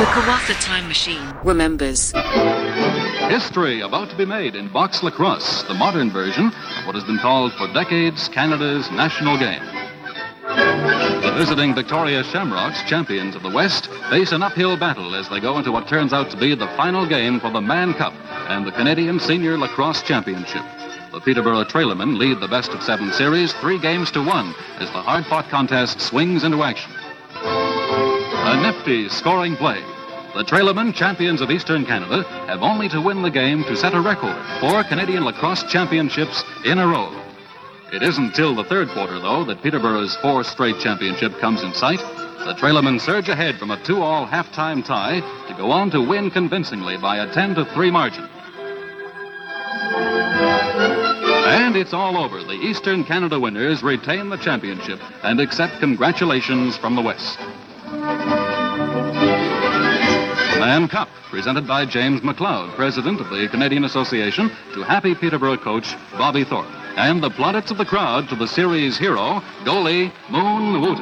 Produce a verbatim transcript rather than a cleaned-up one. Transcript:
The Kawatha Time Machine remembers. History about to be made in box lacrosse, the modern version of what has been called for decades Canada's national game. The visiting Victoria Shamrocks, champions of the West, face an uphill battle as they go into what turns out to be the final game for the Mann Cup and the Canadian Senior Lacrosse Championship. The Peterborough Trailermen lead the best of seven series three games to one as the hard-fought contest swings into action. A nifty scoring play. The Trailermen, champions of Eastern Canada, have only to win the game to set a record, four Canadian lacrosse championships in a row. It isn't till the third quarter, though, that Peterborough's fourth straight championship comes in sight. The Trailermen surge ahead from a two-all halftime tie to go on to win convincingly by a ten to three margin. And it's all over. The Eastern Canada winners retain the championship and accept congratulations from the West. Mann Cup, presented by James McLeod, president of the Canadian Association, to happy Peterborough coach Bobby Thorpe. And the plaudits of the crowd to the series hero, goalie Moon Wooten.